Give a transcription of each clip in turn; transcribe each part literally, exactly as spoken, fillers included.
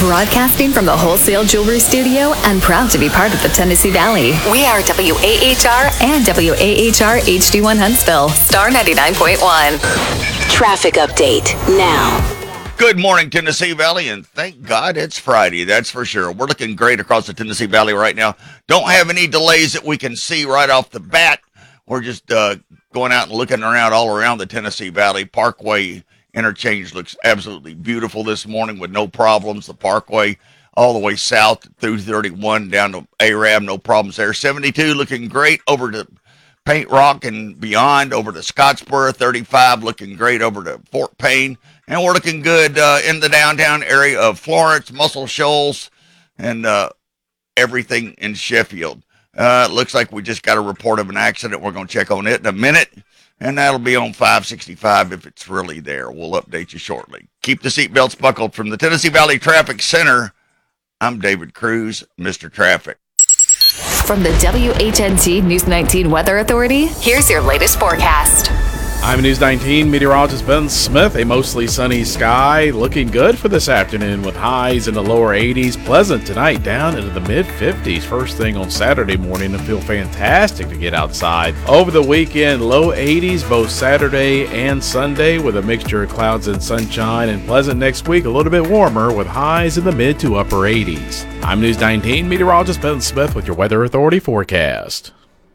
Broadcasting from the Wholesale Jewelry Studio and proud to be part of the Tennessee Valley. We are W A H R and W A H R H D one Huntsville. Star ninety-nine point one. Traffic update now. Good morning, Tennessee Valley, and thank God it's Friday, that's for sure. We're looking great across the Tennessee Valley right now. Don't have any delays that we can see right off the bat. We're just uh, going out and looking around all around the Tennessee Valley. Parkway interchange looks absolutely beautiful this morning with no problems. The Parkway all the way south through thirty-one down to Arab, no problems there. seventy-two looking great over to Paint Rock and beyond, over to Scottsboro. thirty-five looking great over to Fort Payne. And we're looking good uh, in the downtown area of Florence, Muscle Shoals, and uh, everything in Sheffield. Uh, it looks like we just got a report of an accident. We're going to check on it in a minute, and that'll be on five sixty-five if it's really there. We'll update you shortly. Keep the seatbelts buckled. From the Tennessee Valley Traffic Center, I'm David Cruz, Mister Traffic. From the W H N T News nineteen Weather Authority, here's your latest forecast. I'm News nineteen meteorologist Ben Smith. A mostly sunny sky looking good for this afternoon with highs in the lower eighties. Pleasant tonight down into the mid fifties. First thing on Saturday morning to feel fantastic to get outside. Over the weekend, low eighties both Saturday and Sunday with a mixture of clouds and sunshine. And pleasant next week, a little bit warmer with highs in the mid to upper eighties. I'm News nineteen meteorologist Ben Smith with your Weather Authority forecast.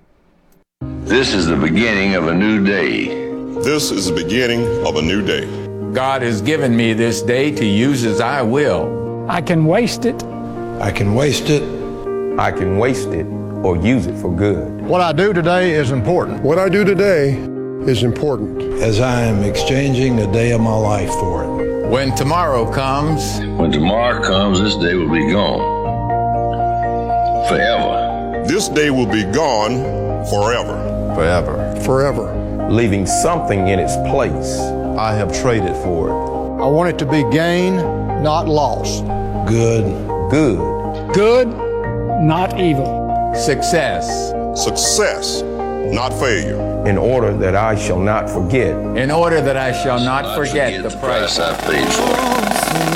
This is the beginning of a new day. This is the beginning of a new day. God has given me this day to use as I will. I can waste it. I can waste it. I can waste it or use it for good. What I do today is important. What I do today is important. As I am exchanging a day of my life for it. When tomorrow comes. When tomorrow comes, this day will be gone. Forever. This day will be gone forever. Forever. Forever. Leaving something in its place. I have traded for it. I want it to be gain, not loss. Good. Good. Good, not evil. Success. Success, not failure. In order that I shall not forget. In order that I shall not forget, forget the price I paid for it.